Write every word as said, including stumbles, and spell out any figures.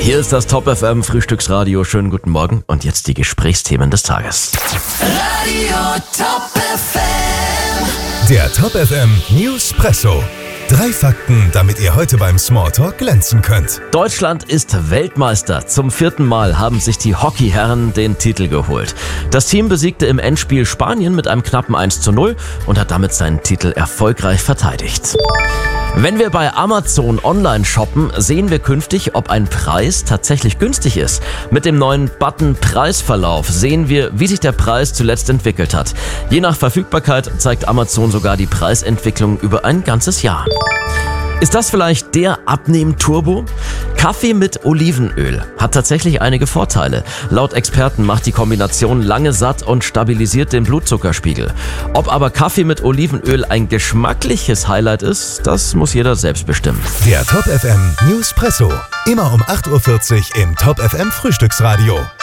Hier ist das Top F M Frühstücksradio. Schönen guten Morgen und jetzt die Gesprächsthemen des Tages. Radio Top F M. Der Top F M Newspresso. Drei Fakten, damit ihr heute beim Smalltalk glänzen könnt. Deutschland ist Weltmeister. Zum vierten Mal haben sich die Hockeyherren den Titel geholt. Das Team besiegte im Endspiel Spanien mit einem knappen eins zu null und hat damit seinen Titel erfolgreich verteidigt. Wenn wir bei Amazon online shoppen, sehen wir künftig, ob ein Preis tatsächlich günstig ist. Mit dem neuen Button Preisverlauf sehen wir, wie sich der Preis zuletzt entwickelt hat. Je nach Verfügbarkeit zeigt Amazon sogar die Preisentwicklung über ein ganzes Jahr. Ist das vielleicht der Abnehm-Turbo? Kaffee mit Olivenöl hat tatsächlich einige Vorteile. Laut Experten macht die Kombination lange satt und stabilisiert den Blutzuckerspiegel. Ob aber Kaffee mit Olivenöl ein geschmackliches Highlight ist, das muss jeder selbst bestimmen. Der Top F M Newspresso. Immer um acht Uhr vierzig im Top F M Frühstücksradio.